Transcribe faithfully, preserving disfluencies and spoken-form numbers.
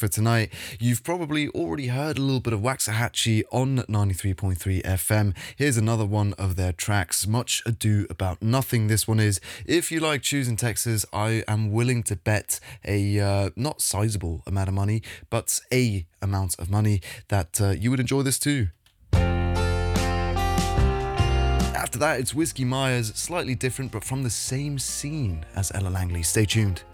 for tonight. You've probably already heard a little bit of Waxahachie on ninety-three point three F M. Here's another one of their tracks, Much Ado About Nothing. This one is, if you like tunes in Texas, I am willing to bet a uh, not sizable amount of money, but a amount of money that uh, you would enjoy this too. After that, it's Whiskey Myers, slightly different, but from the same scene as Ella Langley. Stay tuned.